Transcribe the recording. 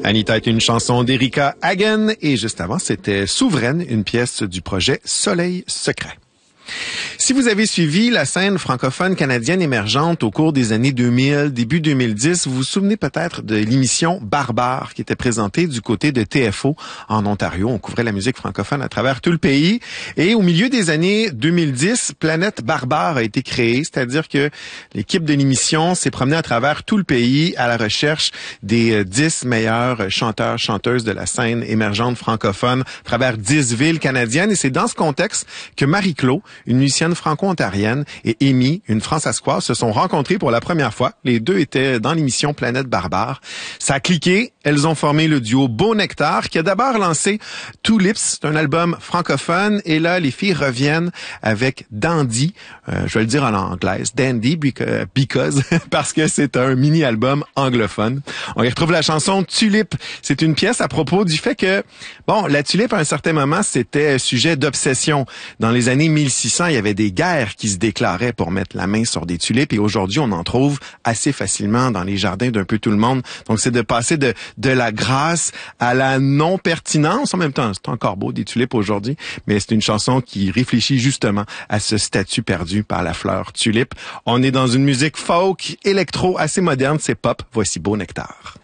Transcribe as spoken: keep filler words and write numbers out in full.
Anita est une chanson d'Erika Hagen et juste avant, c'était Souveraine, une pièce du projet Soleil Secret. Si vous avez suivi la scène francophone canadienne émergente au cours des années deux mille, début deux mille dix, vous vous souvenez peut-être de l'émission Barbare qui était présentée du côté de T F O en Ontario. On couvrait la musique francophone à travers tout le pays. Et au milieu des années deux mille dix, Planète Barbare a été créée, c'est-à-dire que l'équipe de l'émission s'est promenée à travers tout le pays à la recherche des dix meilleurs chanteurs, chanteuses de la scène émergente francophone à travers dix villes canadiennes. Et c'est dans ce contexte que Marie-Claude, une musicienne franco-ontarienne, et Amy, une françaiscoise, se sont rencontrées pour la première fois. Les deux étaient dans l'émission Planète Barbare. Ça a cliqué. Elles ont formé le duo Beau Nectar, qui a d'abord lancé Tulips, c'est un album francophone. Et là, les filles reviennent avec Dandy, euh, je vais le dire en anglaise, Dandy, because, parce que c'est un mini-album anglophone. On y retrouve la chanson Tulipe. C'est une pièce à propos du fait que, bon, la tulipe, à un certain moment, c'était sujet d'obsession. Dans les années mille six cents, il y avait des guerres qui se déclaraient pour mettre la main sur des tulipes et aujourd'hui, on en trouve assez facilement dans les jardins d'un peu tout le monde. Donc, c'est de passer de, de la grâce à la non-pertinence. En même temps, c'est encore beau des tulipes aujourd'hui, mais c'est une chanson qui réfléchit justement à ce statut perdu par la fleur tulipe. On est dans une musique folk, électro, assez moderne, c'est pop. Voici Beau Nectar.